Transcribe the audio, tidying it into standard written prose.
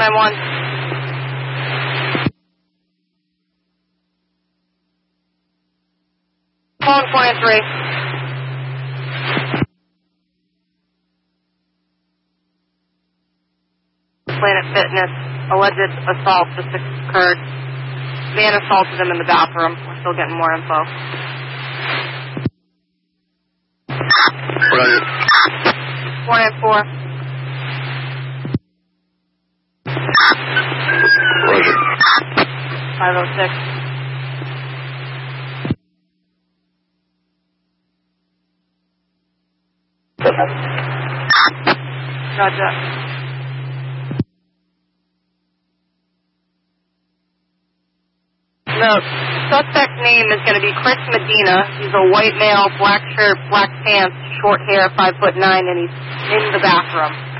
491. Phone 493. Planet Fitness, alleged assault just occurred. Man assaulted him in the bathroom. We're still getting more info. Roger. 494. Roger. 506. Roger. The suspect name is going to be Chris Medina. He's a white male, black shirt, black pants, short hair, 5'9", and he's in the bathroom.